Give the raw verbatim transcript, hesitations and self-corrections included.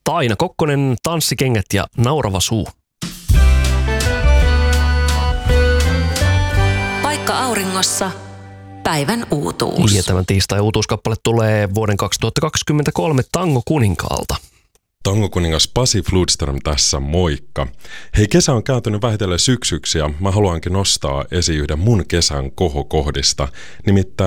Taina Kokkonen, Tanssikengät ja Naurava suu. Paikka auringossa. Päivän uutuus. Ja tämän tiistai-uutuuskappale tulee vuoden kaksituhattakaksikymmentäkolme Tango Kuninkaalta. Tango kuningas Pasi Fludström tässä, moikka. Hei, kesä on kääntynyt vähitellen syksyksi ja mä haluankin nostaa esiin yhden mun kesän kohokohdista, nimittäin